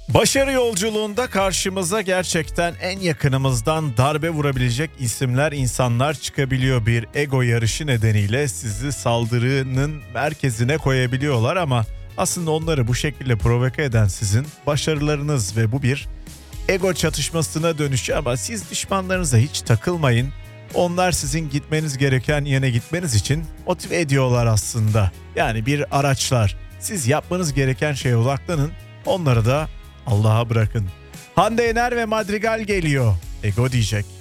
Başarı yolculuğunda karşımıza gerçekten en yakınımızdan darbe vurabilecek isimler, insanlar çıkabiliyor. Bir ego yarışı nedeniyle sizi saldırının merkezine koyabiliyorlar ama aslında onları bu şekilde provoke eden sizin başarılarınız ve bu bir ego çatışmasına dönüşüyor. Ama siz düşmanlarınıza hiç takılmayın. Onlar sizin gitmeniz gereken yere gitmeniz için motive ediyorlar aslında. Yani bir araçlar. Siz yapmanız gereken şeye odaklanın. Onları da Allah'a bırakın. Hande Yener ve Madrigal geliyor. Ego diyecek.